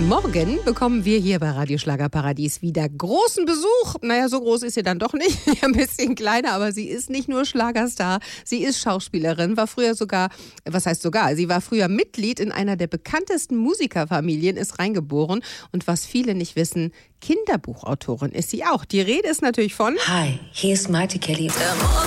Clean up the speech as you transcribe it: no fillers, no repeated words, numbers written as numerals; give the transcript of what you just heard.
Morgen bekommen wir hier bei Radio Schlagerparadies wieder großen Besuch. Naja, so groß ist sie dann doch nicht. Ein bisschen kleiner, aber sie ist nicht nur Schlagerstar. Sie ist Schauspielerin, war früher sogar, was heißt sogar, sie war früher Mitglied in einer der bekanntesten Musikerfamilien, ist reingeboren. Und was viele nicht wissen, Kinderbuchautorin ist sie auch. Die Rede ist natürlich von... Hi, hier ist Maite Kelly.